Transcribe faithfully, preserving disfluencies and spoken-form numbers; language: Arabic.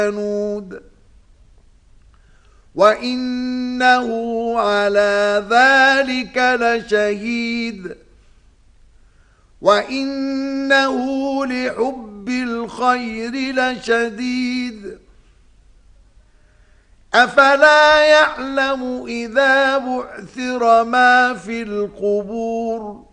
كنود وإنه على ذلك لشهيد وإنه لحب الخير لشديد أفلا يعلم إذا بعثر ما في القبور